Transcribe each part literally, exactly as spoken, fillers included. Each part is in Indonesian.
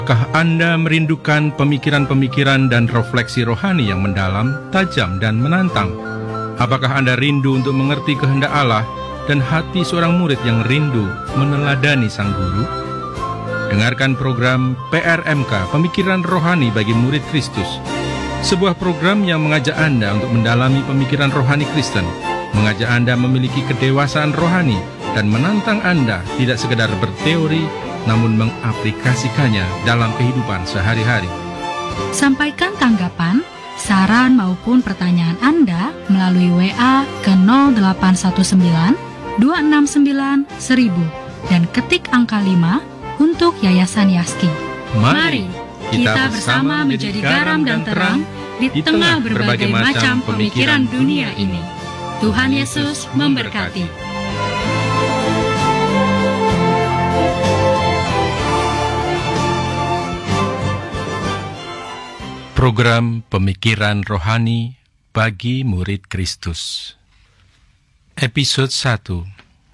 Apakah Anda merindukan pemikiran-pemikiran dan refleksi rohani yang mendalam, tajam, dan menantang? Apakah Anda rindu untuk mengerti kehendak Allah dan hati seorang murid yang rindu meneladani sang guru? Dengarkan program P R M K, Pemikiran Rohani bagi Murid Kristus. Sebuah program yang mengajak Anda untuk mendalami pemikiran rohani Kristen, mengajak Anda memiliki kedewasaan rohani, dan menantang Anda tidak sekedar berteori, namun mengaplikasikannya dalam kehidupan sehari-hari. Sampaikan tanggapan, saran maupun pertanyaan Anda melalui W A ke nol delapan satu sembilan dua enam sembilan seribu dan ketik angka lima untuk Yayasan Yaski. Mari kita bersama menjadi garam dan terang di tengah berbagai macam pemikiran dunia ini. Tuhan Yesus memberkati. Program Pemikiran Rohani bagi Murid Kristus. Episode satu.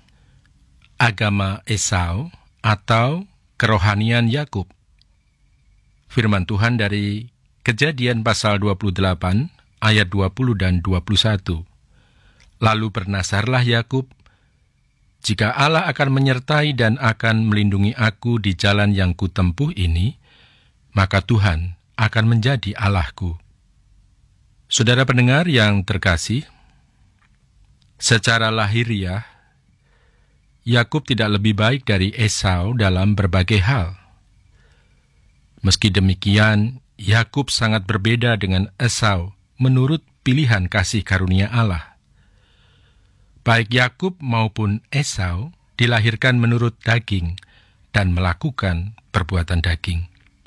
Agama Esau atau Kerohanian Yakub. Firman Tuhan dari Kejadian pasal dua puluh delapan ayat dua puluh dan dua puluh satu. Lalu bernasarlah Yakub, jika Allah akan menyertai dan akan melindungi aku di jalan yang kutempuh ini, maka Tuhan akan menjadi Allahku. Saudara pendengar yang terkasih, secara lahiriah, Yakub tidak lebih baik dari Esau dalam berbagai hal. Meski demikian, Yakub sangat berbeda dengan Esau menurut pilihan kasih karunia Allah. Baik Yakub maupun Esau dilahirkan menurut daging dan melakukan perbuatan daging.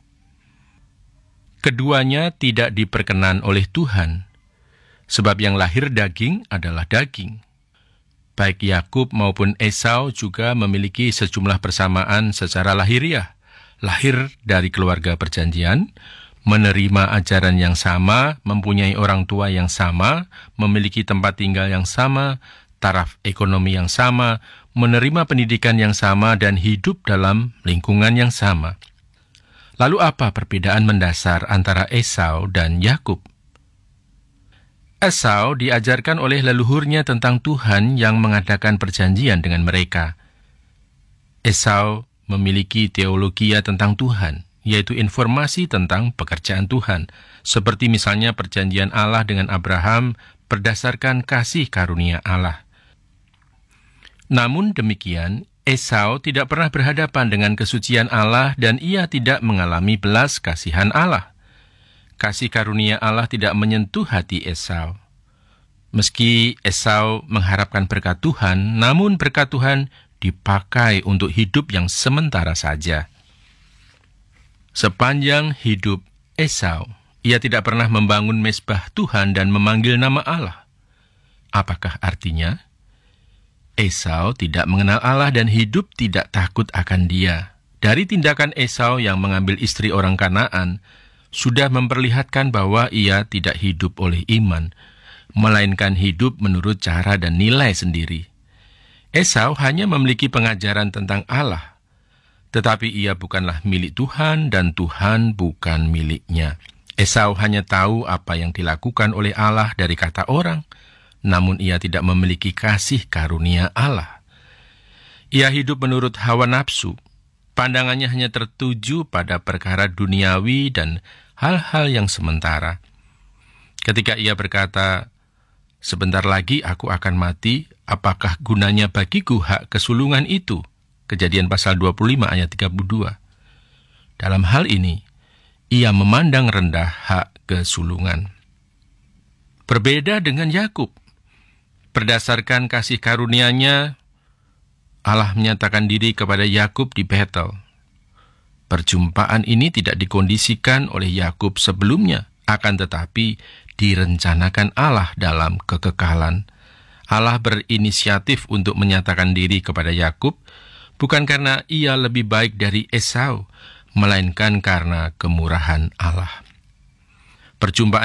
Keduanya tidak diperkenan oleh Tuhan, sebab yang lahir daging adalah daging. Baik Yakub maupun Esau juga memiliki sejumlah persamaan secara lahiriah, lahir dari keluarga perjanjian, menerima ajaran yang sama, mempunyai orang tua yang sama, memiliki tempat tinggal yang sama, taraf ekonomi yang sama, menerima pendidikan yang sama, dan hidup dalam lingkungan yang sama. Lalu apa perbedaan mendasar antara Esau dan Yakub? Esau diajarkan oleh leluhurnya tentang Tuhan yang mengadakan perjanjian dengan mereka. Esau memiliki teologia tentang Tuhan, yaitu informasi tentang pekerjaan Tuhan, seperti misalnya perjanjian Allah dengan Abraham berdasarkan kasih karunia Allah. Namun demikian, Esau tidak pernah berhadapan dengan kesucian Allah dan ia tidak mengalami belas kasihan Allah. Kasih karunia Allah tidak menyentuh hati Esau. Meski Esau mengharapkan berkat Tuhan, namun berkat Tuhan dipakai untuk hidup yang sementara saja. Sepanjang hidup Esau, ia tidak pernah membangun mezbah Tuhan dan memanggil nama Allah. Apakah artinya? Esau tidak mengenal Allah dan hidup tidak takut akan Dia. Dari tindakan Esau yang mengambil istri orang Kanaan, sudah memperlihatkan bahwa ia tidak hidup oleh iman, melainkan hidup menurut cara dan nilai sendiri. Esau hanya memiliki pengajaran tentang Allah, tetapi ia bukanlah milik Tuhan dan Tuhan bukan miliknya. Esau hanya tahu apa yang dilakukan oleh Allah dari kata orang, namun ia tidak memiliki kasih karunia Allah. Ia hidup menurut hawa nafsu. Pandangannya hanya tertuju pada perkara duniawi dan hal-hal yang sementara. Ketika ia berkata, "Sebentar lagi aku akan mati, apakah gunanya bagiku hak kesulungan itu?" Kejadian pasal dua puluh lima ayat tiga puluh dua. Dalam hal ini, ia memandang rendah hak kesulungan. Berbeda dengan Yakub. Berdasarkan kasih karunia-Nya, Allah menyatakan diri kepada Yakub di Betel. Perjumpaan ini tidak dikondisikan oleh Yakub sebelumnya, akan tetapi direncanakan Allah dalam kekekalan. Allah berinisiatif untuk menyatakan diri kepada Yakub, bukan karena ia lebih baik dari Esau, melainkan karena kemurahan Allah. Perjumpaan